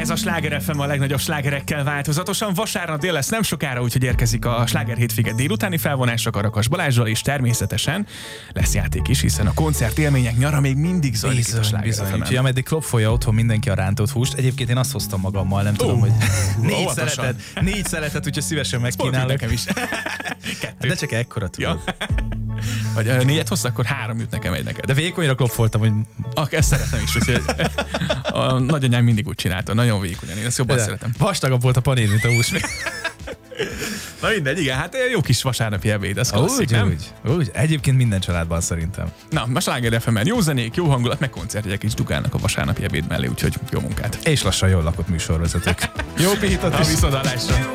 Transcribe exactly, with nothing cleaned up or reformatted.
Ez a Sláger ef em a legnagyobb slágerekkel változatosan. Vasárnap dél lesz nem sokára, úgyhogy érkezik a Sláger hétvége délutáni felvonásra Karakas Balázsral, és természetesen lesz játék is, hiszen a koncert élmények nyara még mindig zajlik bizony, itt a Sláger bizony. ef emen. Úgyhogy ameddig klopfolja otthon mindenki a rántott húst. Egyébként én azt hoztam magammal, nem tudom, Ó, hogy négy óvatosan. szeletet, négy szeletet, úgyhogy szívesen megkínálok. nekem is. Kettő. De csak ekkora tudod. Ja. Vagy ö, négyet hozsz, akkor három jut nekem, egy neked. De vékonyra klopfoltam, hogy Ah, ezt szeretem is, úgyhogy a nagyanyám mindig úgy csinálta, nagyon vékonyan, én ezt jobban de szeretem. vastagabb volt a panír, mint a hús. Na mindegy, igen, hát jó kis vasárnapi ebéd, ez klasszik, Úgy, nem? úgy, úgy. Egyébként minden családban szerintem. Na, a Sláger ef emen jó zenék, jó hangulat, meg koncertjegyek is dugálnak a vasárnapi ebéd mellé, úgyhogy jó munkát. És lassan jól lakott műsorvezetők. Jó pihitot A is! viszontlátásra!